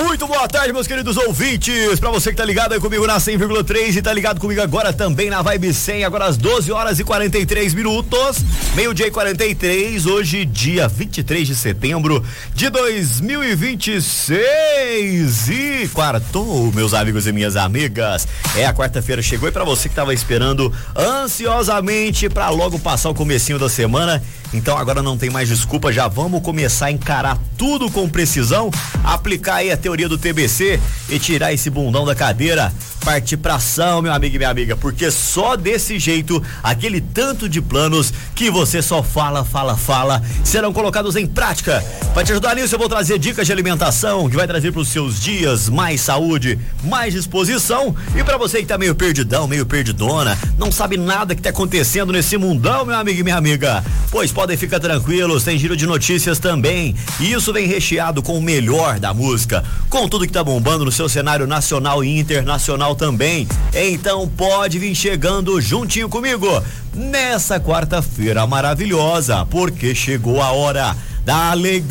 Muito boa tarde, meus queridos ouvintes. Pra você que tá ligado aí comigo na 100,3 e tá ligado comigo agora também na Vibe 100, agora às 12h43, meio-dia e 43, hoje dia 23 de setembro de 2026 e quartou, meus amigos e minhas amigas. A quarta-feira chegou e pra você que tava esperando ansiosamente pra logo passar o comecinho da semana, então agora não tem mais desculpa, já vamos começar a encarar tudo com precisão, aplicar aí a teoria do TBC e tirar esse bundão da cadeira, partir pra ação, meu amigo e minha amiga, porque só desse jeito, aquele tanto de planos que você só fala, serão colocados em prática. Pra te ajudar nisso, eu vou trazer dicas de alimentação que vai trazer pros seus dias mais saúde, mais disposição, e pra você que tá meio perdidão, meio perdidona, não sabe nada que tá acontecendo nesse mundão, meu amigo e minha amiga, pois podem ficar tranquilos, tem giro de notícias também, e isso vem recheado com o melhor da música, com tudo que tá bombando no seu cenário nacional e internacional também. Então pode vir chegando juntinho comigo nessa quarta-feira maravilhosa, porque chegou a hora da alegria